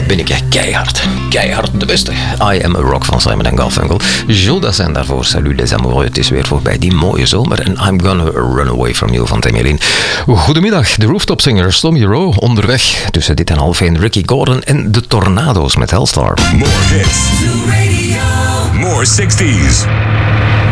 ben ik keihard de beste. I Am A Rock van Simon & Garfunkel. Jules Dassin daarvoor, Salut les amoureux. Het is weer voorbij die mooie zomer. En I'm Gonna Run Away From You van Temelin. Goedemiddag, de Rooftop Singers, Tom Hero, onderweg. Tussen dit en half 1, Ricky Gordon en de Tornado's met Hellstar. More hits. More 60s.